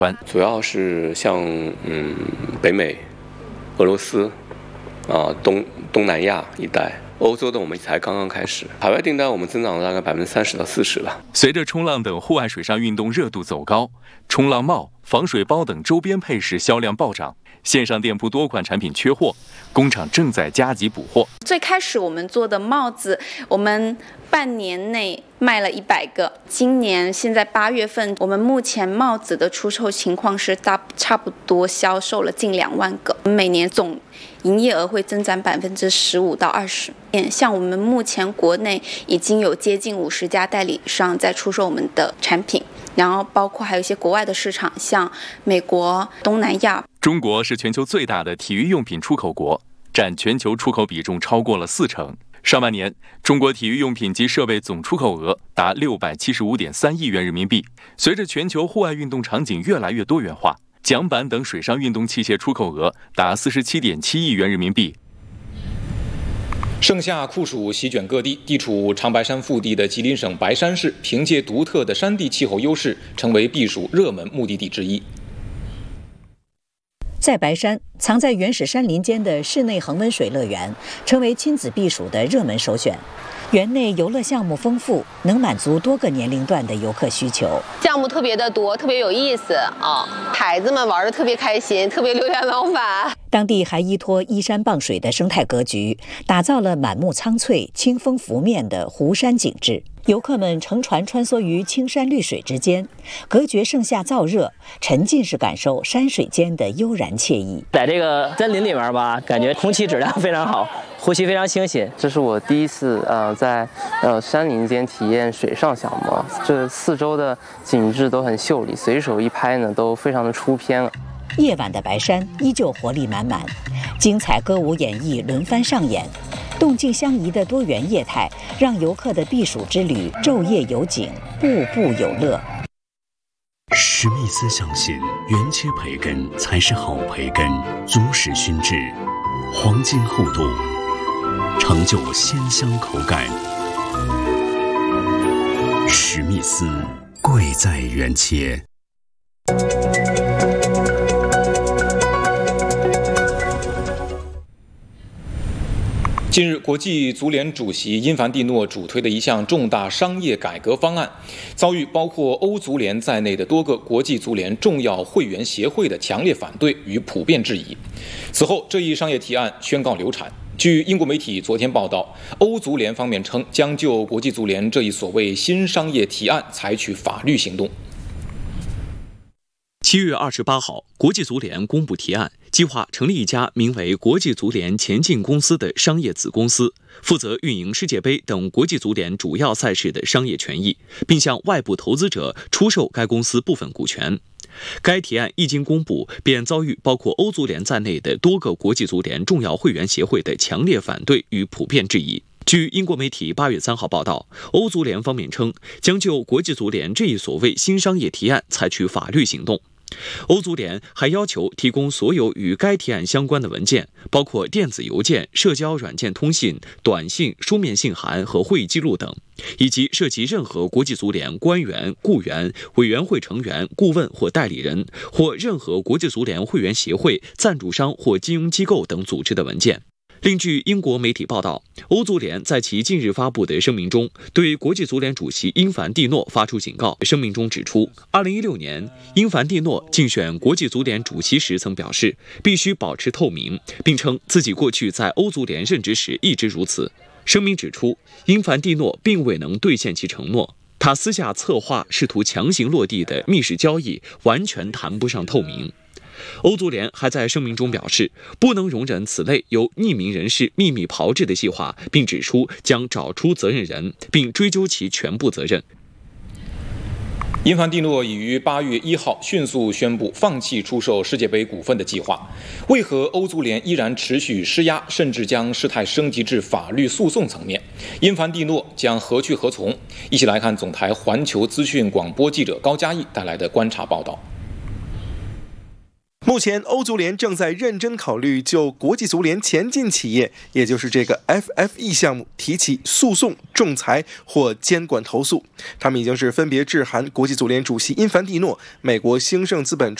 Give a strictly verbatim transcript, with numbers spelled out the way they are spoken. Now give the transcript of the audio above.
主要是像嗯北美、俄罗斯啊东东南亚一带。欧洲的我们才刚刚开始，海外订单我们增长了大概百分之三十到四十吧。 随着冲浪等户外水上运动热度走高，冲浪帽、防水包等周边配饰销量暴涨，线上店铺多款产品缺货，工厂正在加急补货。 最开始我们做的帽子，我们半年内卖了一百个。今年现在八月份，我们目前帽子的出售情况是大差不多销售了近两万个，每年总营业额会增长百分之十五到二十。像我们目前国内已经有接近五十家代理商在出售我们的产品，然后包括还有一些国外的市场，像美国、东南亚。 中国是全球最大的体育用品出口国，占全球出口比重超过了四成。上半年，中国体育用品及设备总出口额达六百七十五点三亿元人民币。随着全球户外运动场景越来越多元化，桨板等水上运动器械出口额达四十七点七亿元人民币。 盛夏酷暑席卷各地，地处长白山腹地的吉林省白山市，凭借独特的山地气候优势，成为避暑热门目的地之一。 在白山，藏在原始山林间的室内恒温水乐园，成为亲子避暑的热门首选。园内游乐项目丰富，能满足多个年龄段的游客需求。 项目特别的多，特别有意思啊！孩子们玩得特别开心，特别流连忘返。 当地还依托依山傍水的生态格局，打造了满目苍翠、清风拂面的湖山景致。游客们乘船穿梭于青山绿水之间，隔绝盛夏燥热，沉浸式感受山水间的悠然惬意。 在这个森林里面吧，感觉空气质量非常好，呼吸非常清新。 这是我第一次呃在呃山林间体验水上项目，这四周的景致都很秀丽，随手一拍呢都非常的出片。 夜晚的白山依旧活力满满，精彩歌舞演绎轮番上演，动静相宜的多元业态让游客的避暑之旅昼夜有景，步步有乐。 史密斯相信原切培根才是好培根，足使熏制，黄金厚度，成就鲜香口感。史密斯，贵在原切。 近日，国际足联主席因凡蒂诺主推的一项重大商业改革方案，遭遇包括欧足联在内的多个国际足联重要会员协会的强烈反对与普遍质疑。此后，这一商业提案宣告流产。据英国媒体昨天报道，欧足联方面称将就国际足联这一所谓新商业提案采取法律行动。 七月二十八号，国际足联公布提案，计划成立一家名为国际足联前进公司的商业子公司，负责运营世界杯等国际足联主要赛事的商业权益，并向外部投资者出售该公司部分股权。该提案一经公布，便遭遇包括欧足联在内的多个国际足联重要会员协会的强烈反对与普遍质疑。据英国媒体八月三号报道，欧足联方面称将就国际足联这一所谓新商业提案采取法律行动。欧足联还要求提供所有与该提案相关的文件，包括电子邮件、社交软件通信、短信、书面信函和会议记录等，以及涉及任何国际足联官员、雇员、委员会成员、顾问或代理人，或任何国际足联会员协会、赞助商或金融机构等组织的文件。另据英国媒体报道，欧足联在其近日发布的声明中，对国际足联主席因凡蒂诺发出警告。声明中指出，二零一六年，因凡蒂诺竞选国际足联主席时曾表示，必须保持透明，并称自己过去在欧足联任职时一直如此。声明指出，因凡蒂诺并未能兑现其承诺，他私下策划试图强行落地的密室交易，完全谈不上透明。欧足联还在声明中表示，不能容忍此类由匿名人士秘密炮制的计划，并指出将找出责任人，并追究其全部责任。 因凡蒂诺已于八月一号迅速宣布放弃出售世界杯股份的计划。为何欧足联依然持续施压，甚至将事态升级至法律诉讼层面？因凡蒂诺将何去何从？一起来看总台环球资讯广播记者高嘉毅带来的观察报道。 目前，欧足联正在认真考虑就国际足联前进企业，也就是这个 F F E 项目提起诉讼、仲裁或监管投诉。他们已经是分别致函国际足联主席因凡蒂诺、美国兴盛资本